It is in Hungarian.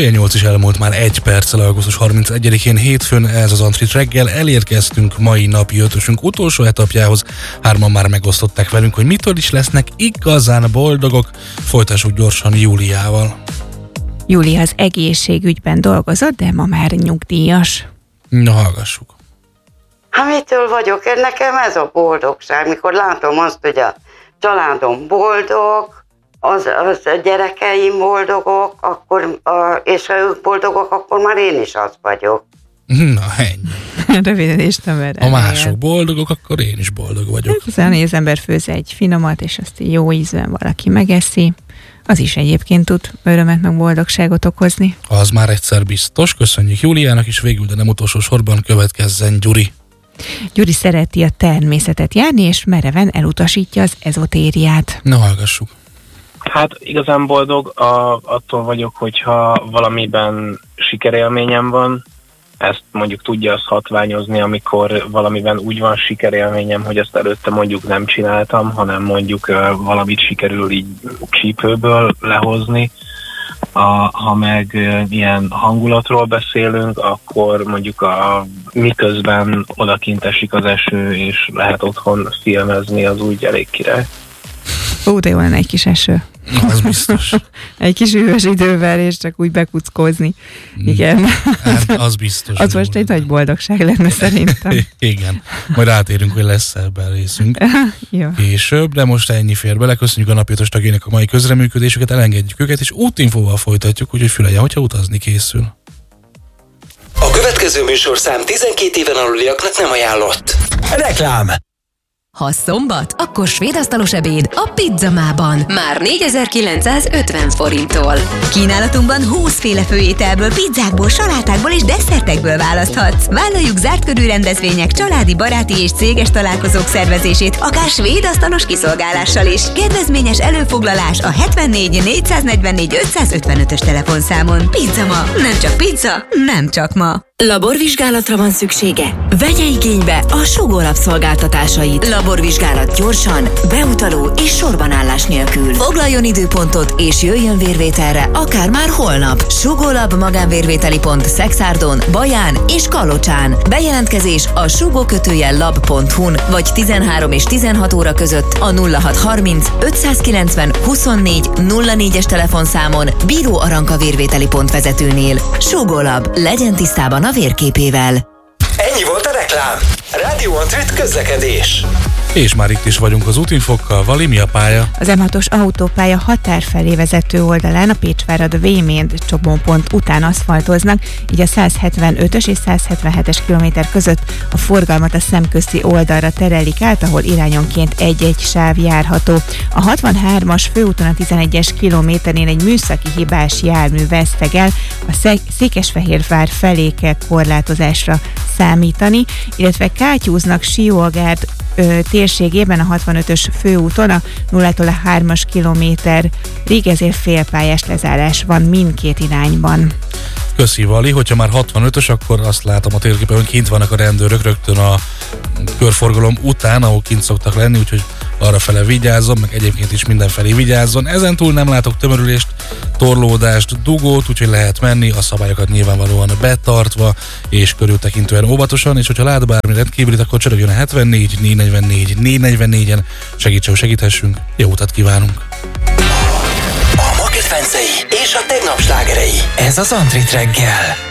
8 is elmúlt már 1 perccel, augusztus 31-én hétfőn, ez az Antrit reggel, elérkeztünk mai napi ötösünk utolsó etapjához. 3-an már megosztották velünk, hogy mitől is lesznek igazán boldogok. Folytassuk gyorsan Júliával. Júlia az egészségügyben dolgozott, de ma már nyugdíjas. Na, hallgassuk. Mitől vagyok? Nekem ez a boldogság, mikor látom azt, hogy a családom boldog, az a gyerekeim boldogok, és ha ők boldogok, akkor már én is az vagyok. Na, ennyi. Röviden és tömören. Ha mások boldogok, akkor én is boldog vagyok. Aztán az ember főz egy finomat, és azt jó ízben valaki megeszi. Az is egyébként tud örömet meg boldogságot okozni. Az már egyszer biztos. Köszönjük Júliának is, végül, de nem utolsó sorban következzen Gyuri. Gyuri szereti a természetet járni, és mereven elutasítja az ezotériát. Na, hallgassuk. Hát igazán boldog attól vagyok, hogyha valamiben sikerélményem van. Ezt mondjuk tudja azt hatványozni, amikor valamiben úgy van sikerélményem, hogy ezt előtte mondjuk nem csináltam, hanem mondjuk valamit sikerül így csípőből lehozni. Ha meg ilyen hangulatról beszélünk, akkor mondjuk miközben odakint esik az eső, és lehet otthon filmezni, az úgy elég király. De jó lenne egy kis eső. Az biztos. Egy kis üvös idővel, és csak úgy bekuckózni. Igen. Hát, az biztos. Az most egy nagy boldogság lenne szerintem. Igen. Majd átérünk, hogy lesz ebben részünk. Jó. Később, de most ennyi fér bele. Köszönjük a napi ötös tagjainak a mai közreműködésüket, elengedjük őket, és útinfóval folytatjuk, úgyhogy füleljen, hogyha utazni készül. A következő műsorszám 12 éven aluliaknak nem ajánlott. Reklám. Ha szombat, akkor svéd asztalos ebéd a Pizzamában. Már 4950 forinttól. Kínálatunkban 20 féle főételből, pizzákból, salátákból és desszertekből választhatsz. Vállaljuk zárt körű rendezvények, családi, baráti és céges találkozók szervezését, akár svéd asztalos kiszolgálással is. Kedvezményes előfoglalás a 74 444 555-ös telefonszámon. Pizzama, nem csak pizza, nem csak ma. Laborvizsgálatra van szüksége? Vegye igénybe a Sugó Lab szolgáltatásait. Laborvizsgálat gyorsan, beutaló és sorbanállás nélkül. Foglaljon időpontot és jöjjön vérvételre, akár már holnap. Sugó Lab magánvérvételi pont Szexárdon, Baján és Kalocsán. Bejelentkezés a sugó-lab.hu-n vagy 13 és 16 óra között a 0630 590 24 04-es telefonszámon Bíró Aranka vérvételi pont vezetőnél. Sugó Lab, legyen tisztában a vérképével. Ennyi volt a reklám. Rádió Antrit közlekedés. És már itt is vagyunk az útinfokkal. Vali, mi a pálya? Az M6-os autópálya határ felé vezető oldalán a Pécsvárad Véménd csomópont után aszfaltoznak, így a 175-ös és 177-es kilométer között a forgalmat a szemközti oldalra terelik át, ahol irányonként egy-egy sáv járható. A 63-as főúton a 11-es kilométernél egy műszaki hibás jármű vesztegel, a Székesfehérvár felé kell korlátozásra számítani, illetve kátyúznak Siógárd térségében a 65-ös főúton a 0-tól a 3-as kilométerig, ezért félpályás lezárás van mindkét irányban. Köszi, Vali, hogyha már 65-ös, akkor azt látom a térképen, hogy kint vannak a rendőrök rögtön a körforgalom után, ahol kint szoktak lenni, úgyhogy arrafele vigyázzon, meg egyébként is mindenfelé vigyázzon. Ezentúl nem látok tömörülést, torlódást, dugót, úgyhogy lehet menni, a szabályokat nyilvánvalóan betartva, és körültekintően óvatosan, és hogyha lát bármi rendkívülit, akkor csörögjön a 74 444 444-en, segíthessünk, jó utat kívánunk! A ma kedvencei és a tegnap slágerei. Ez az Antrit reggel.